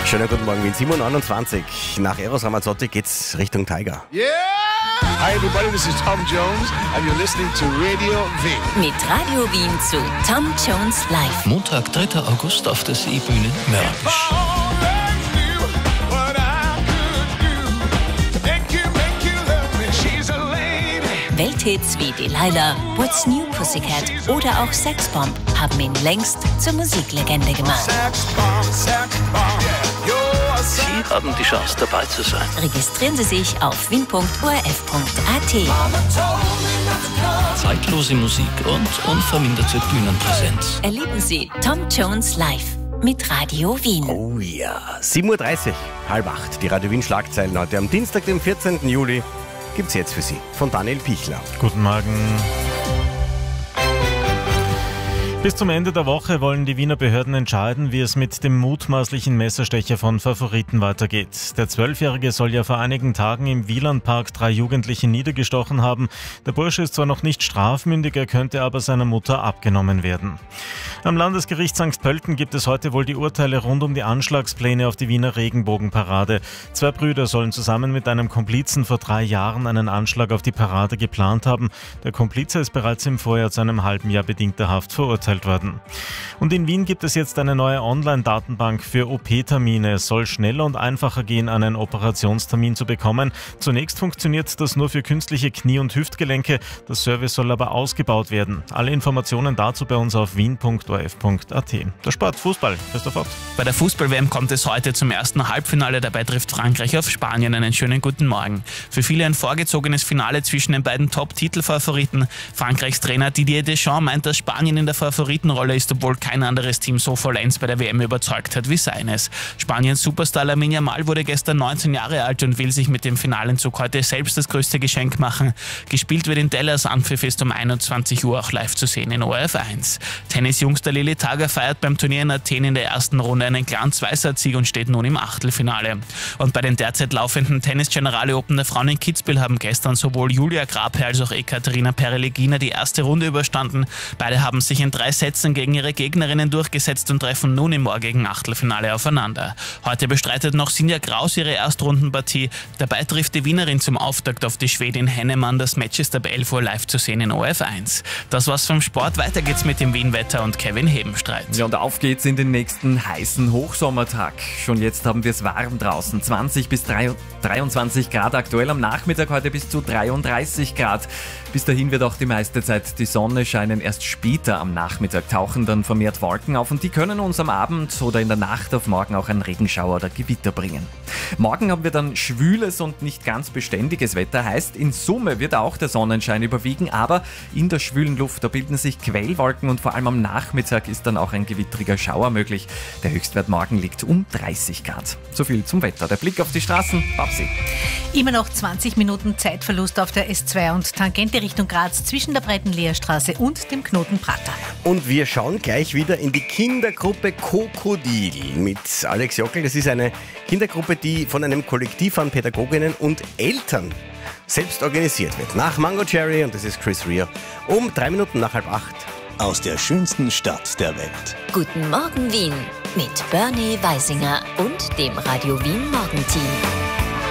Schönen guten Morgen, Wien 7:29. Nach Eros Ramazzotti geht's Richtung Tiger. Yeah! Hi everybody, this is Tom Jones and you're listening to Radio Wien. Mit Radio Wien zu Tom Jones Live. Montag, 3. August auf der Seebühne Mörbisch. Welthits wie Delilah, What's New Pussycat oder auch Sexbomb haben ihn längst zur Musiklegende gemacht. Sie haben die Chance, dabei zu sein. Registrieren Sie sich auf wien.orf.at. Zeitlose Musik und unverminderte Bühnenpräsenz. Erleben Sie Tom Jones live mit Radio Wien. Oh ja, 7:30 7:30, die Radio Wien Schlagzeilen heute am Dienstag, dem 14. Juli. Gibt's jetzt für Sie von Daniel Pichler. Guten Morgen. Bis zum Ende der Woche wollen die Wiener Behörden entscheiden, wie es mit dem mutmaßlichen Messerstecher von Favoriten weitergeht. Der 12-Jährige soll ja vor einigen Tagen im Wielandpark 3 Jugendliche niedergestochen haben. Der Bursche ist zwar noch nicht strafmündig, er könnte aber seiner Mutter abgenommen werden. Am Landesgericht St. Pölten gibt es heute wohl die Urteile rund um die Anschlagspläne auf die Wiener Regenbogenparade. 2 Brüder sollen zusammen mit einem Komplizen vor 3 Jahren einen Anschlag auf die Parade geplant haben. Der Komplize ist bereits im Vorjahr zu einem halben Jahr bedingter Haft verurteilt worden. Und in Wien gibt es jetzt eine neue Online-Datenbank für OP-Termine. Es soll schneller und einfacher gehen, einen Operationstermin zu bekommen. Zunächst funktioniert das nur für künstliche Knie- und Hüftgelenke. Das Service soll aber ausgebaut werden. Alle Informationen dazu bei uns auf wien.orf.at. Der Sport, Fußball, Christoph Ott. Bei der Fußball-WM kommt es heute zum ersten Halbfinale. Dabei trifft Frankreich auf Spanien. Einen schönen guten Morgen. Für viele ein vorgezogenes Finale zwischen den beiden Top-Titelfavoriten. Frankreichs Trainer Didier Deschamps meint, dass Spanien in der Favoritenrolle ist, obwohl kein anderes Team so vollends bei der WM überzeugt hat wie seines. Spaniens Superstar Lamine Yamal wurde gestern 19 Jahre alt und will sich mit dem Finalenzug heute selbst das größte Geschenk machen. Gespielt wird in Dallas, Anpfiff ist um 21 Uhr auch live zu sehen in ORF1. Tennisjungster Lili Tager feiert beim Turnier in Athen in der ersten Runde einen klaren Zweisatz-Sieg und steht nun im Achtelfinale. Und bei den derzeit laufenden Tennis Generale Open der Frauen in Kitzbühel haben gestern sowohl Julia Grabherr als auch Ekaterina Perelegina die erste Runde überstanden. Beide haben sich in 3 Sätzen gegen ihre Gegnerinnen durchgesetzt und treffen nun im morgigen Achtelfinale aufeinander. Heute bestreitet noch Sinja Kraus ihre Erstrundenpartie. Dabei trifft die Wienerin zum Auftakt auf die Schwedin Hennemann. Das Match ist ab 11 Uhr live zu sehen in ORF1. Das war's vom Sport. Weiter geht's mit dem Wien-Wetter und Kevin Hebenstreit. Ja, und auf geht's in den nächsten heißen Hochsommertag. Schon jetzt haben wir es warm draußen. 20 bis 23 Grad aktuell, am Nachmittag heute bis zu 33 Grad. Bis dahin wird auch die meiste Zeit die Sonne scheinen. Erst später am Nachmittag tauchen dann vermehrt Wolken auf und die können uns am Abend oder in der Nacht auf morgen auch einen Regenschauer oder Gewitter bringen. Morgen haben wir dann schwüles und nicht ganz beständiges Wetter, heißt in Summe wird auch der Sonnenschein überwiegen, aber in der schwülen Luft, da bilden sich Quellwolken und vor allem am Nachmittag ist dann auch ein gewittriger Schauer möglich. Der Höchstwert morgen liegt um 30 Grad. So viel zum Wetter. Der Blick auf die Straßen, Babsi. Immer noch 20 Minuten Zeitverlust auf der S2 und Tangente Richtung Graz zwischen der Breitenleerstraße und dem Knoten Prater. Und wir schauen gleich wieder in die Kindergruppe Krokodil mit Alex Jockel. Das ist eine Kindergruppe, die von einem Kollektiv an Pädagoginnen und Eltern selbst organisiert wird. Nach Mango Cherry, und das ist Chris Rea, um 3 Minuten nach 7:30. Aus der schönsten Stadt der Welt. Guten Morgen Wien mit Bernie Weisinger und dem Radio Wien Morgenteam.